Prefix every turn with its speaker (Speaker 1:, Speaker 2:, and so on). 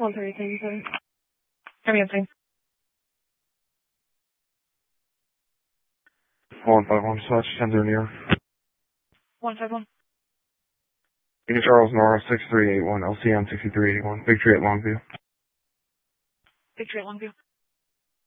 Speaker 1: 130, I'm answering.
Speaker 2: 151, dispatch, 10 near.
Speaker 1: 151.
Speaker 2: King Charles Nora, 6381, LCM 6381, Victory at Longview.
Speaker 1: Victory at Longview.